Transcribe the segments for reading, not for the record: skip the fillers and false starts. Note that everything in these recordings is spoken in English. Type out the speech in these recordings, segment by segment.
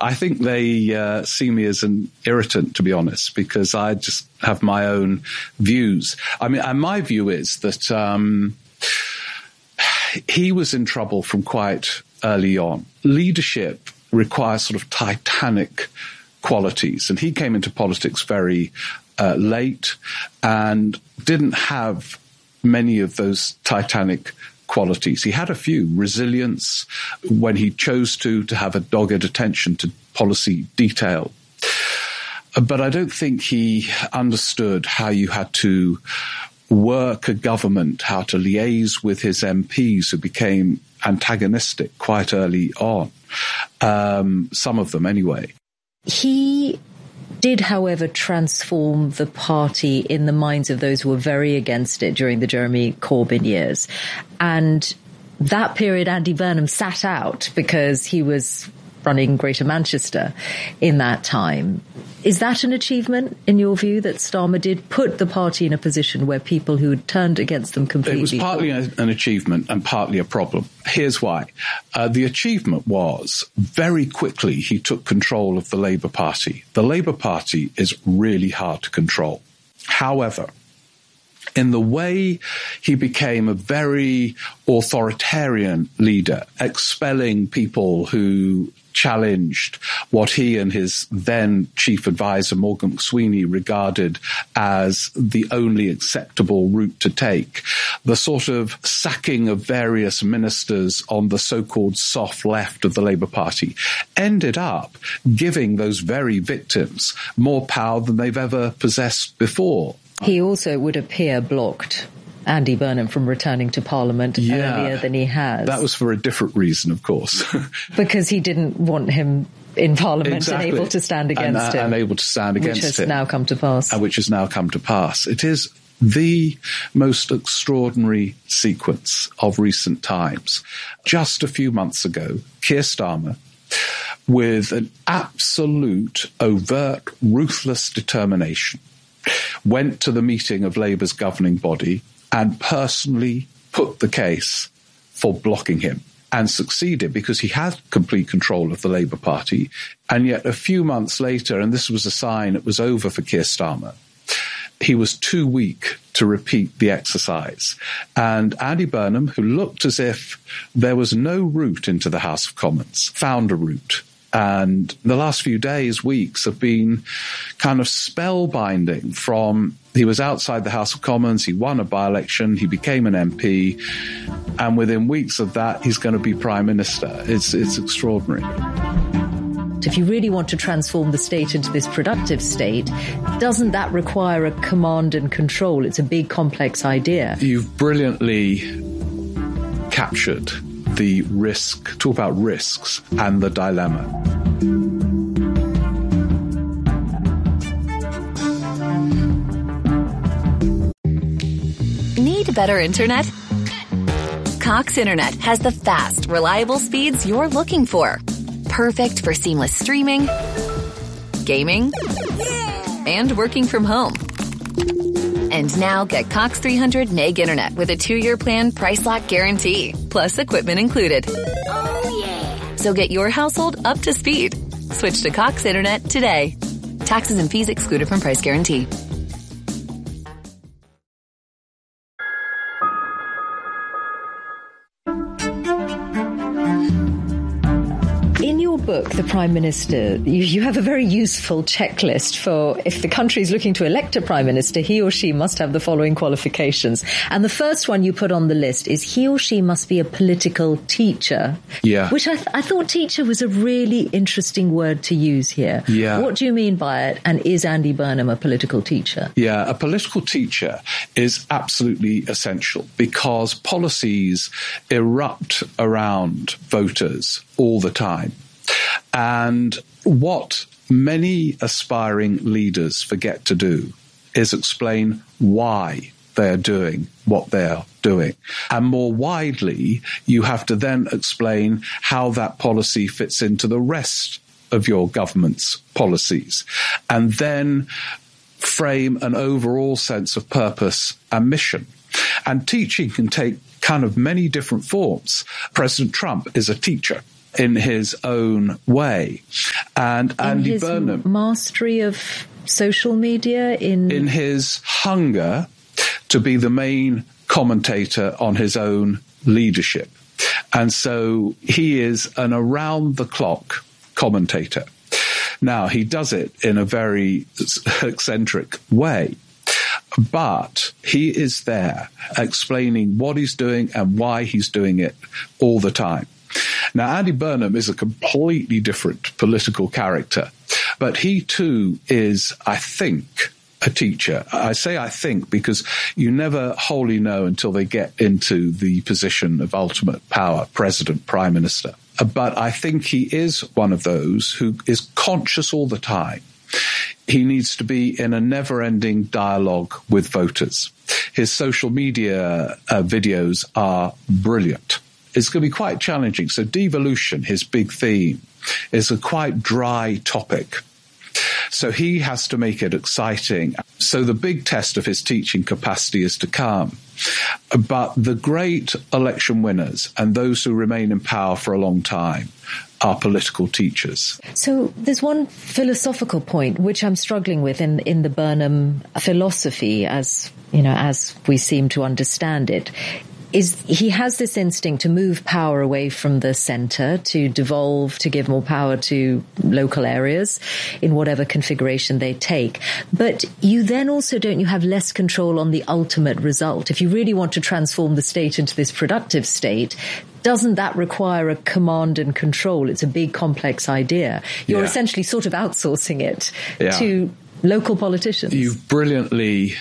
I think they see me as an irritant, to be honest, because I just have my own views. I mean, and my view is that he was in trouble from quite early on. Leadership requires sort of titanic qualities, and he came into politics very late and didn't have many of those titanic qualities. He had a few: resilience, when he chose to have a dogged attention to policy detail. But I don't think he understood how you had to work a government, how to liaise with his MPs who became antagonistic quite early on. Some of them anyway. He did, however, transform the party in the minds of those who were very against it during the Jeremy Corbyn years. And that period, Andy Burnham sat out because he was running Greater Manchester in that time. Is that an achievement, in your view, that Starmer did put the party in a position where people who had turned against them completely... It was partly an achievement and partly a problem. Here's why. The achievement was, very quickly, he took control of the Labour Party. The Labour Party is really hard to control. However, in the way he became a very authoritarian leader, expelling people who challenged what he and his then chief advisor, Morgan McSweeney, regarded as the only acceptable route to take. The sort of sacking of various ministers on the so-called soft left of the Labour Party ended up giving those very victims more power than they've ever possessed before. He also, it would appear, blocked Andy Burnham from returning to Parliament earlier than he has. That was for a different reason, of course. Because he didn't want him in Parliament and able to stand against him. And able to stand against him. Which has now come to pass. Which has now come to pass. It is the most extraordinary sequence of recent times. Just a few months ago, Keir Starmer, with an absolute, overt, ruthless determination, went to the meeting of Labour's governing body and personally put the case for blocking him, and succeeded because he had complete control of the Labour Party. And yet a few months later, and this was a sign it was over for Keir Starmer, he was too weak to repeat the exercise. And Andy Burnham, who looked as if there was no route into the House of Commons, found a route. And the last few days, weeks, have been kind of spellbinding. From he was outside the House of Commons, he won a by-election, he became an MP, and within weeks of that, he's going to be Prime Minister. It's extraordinary. If you really want to transform the state into this productive state, doesn't that require a command and control? It's a big, complex idea. You've brilliantly captured the risk, talk about risks and the dilemma. Need better internet? Cox Internet has the fast, reliable speeds you're looking for. Perfect for seamless streaming, gaming, and working from home. And now get Cox 300 meg internet with a 2-year plan, price lock guarantee, plus equipment included. Oh, yeah. So get your household up to speed. Switch to Cox Internet today. Taxes and fees excluded from price guarantee. Book, The Prime Minister, you have a very useful checklist for if the country is looking to elect a Prime Minister, he or she must have the following qualifications. And the first one you put on the list is he or she must be a political teacher. Yeah. Which I thought teacher was a really interesting word to use here. Yeah. What do you mean by it? And is Andy Burnham a political teacher? Yeah, a political teacher is absolutely essential because policies erupt around voters all the time. And what many aspiring leaders forget to do is explain why they are doing what they are doing. And more widely, you have to then explain how that policy fits into the rest of your government's policies, and then frame an overall sense of purpose and mission. And teaching can take kind of many different forms. President Trump is a teacher in his own way. And Andy his Burnham, mastery of social media, in his hunger to be the main commentator on his own leadership. And so he is an around-the-clock commentator. Now, he does it in a very eccentric way, but he is there explaining what he's doing and why he's doing it all the time. Now, Andy Burnham is a completely different political character, but he too is, I think, a teacher. I say I think because you never wholly know until they get into the position of ultimate power, president, prime minister. But I think he is one of those who is conscious all the time. He needs to be in a never-ending dialogue with voters. His social media videos are brilliant. It's going to be quite challenging. So devolution, his big theme, is a quite dry topic. So he has to make it exciting. So the big test of his teaching capacity is to come. But the great election winners and those who remain in power for a long time are political teachers. So there's one philosophical point which I'm struggling with in the Burnham philosophy, as we seem to understand it. Is he has this instinct to move power away from the centre, to devolve, to give more power to local areas in whatever configuration they take. But you then also, don't you have less control on the ultimate result? If you really want to transform the state into this productive state, doesn't that require a command and control? It's a big, complex idea. You're essentially sort of outsourcing it to local politicians. You've brilliantly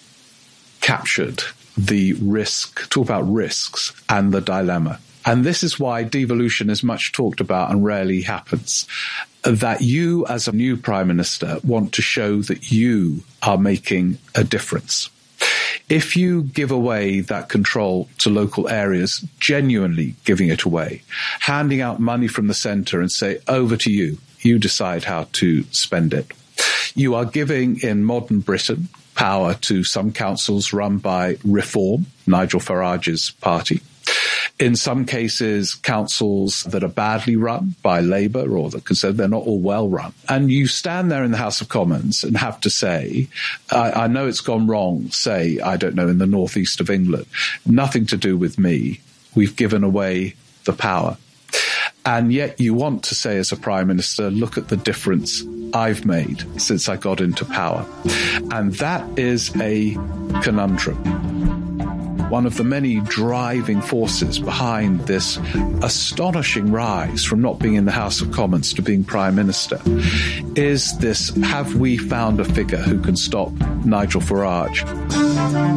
captured the risk, talk about risks and the dilemma. And this is why devolution is much talked about and rarely happens. That you, as a new prime minister, want to show that you are making a difference. If you give away that control to local areas, genuinely giving it away, handing out money from the centre and say, over to you, you decide how to spend it. You are giving, in modern Britain, power to some councils run by Reform, Nigel Farage's party. In some cases, councils that are badly run by Labour or that consider they're not all well run. And you stand there in the House of Commons and have to say, I know it's gone wrong, say, I don't know, in the northeast of England. Nothing to do with me. We've given away the power. And yet you want to say as a prime minister, look at the difference I've made since I got into power. And that is a conundrum. One of the many driving forces behind this astonishing rise from not being in the House of Commons to being Prime Minister is this, have we found a figure who can stop Nigel Farage?